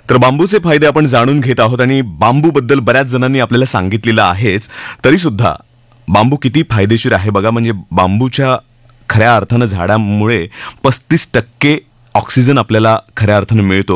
तर बांबूचे फायदे आपण जाणून घेत आहोत आणि बांबूबद्दल बऱ्याच जणांनी आपल्याला सांगितलेलं आहेच. तरी सुद्धा बांबू किती फायदेशीर आहे बघा. म्हणजे बांबूच्या खऱ्या अर्थानं झाडामुळे 35% ऑक्सिजन आपल्याला खऱ्या अर्थानं मिळतो.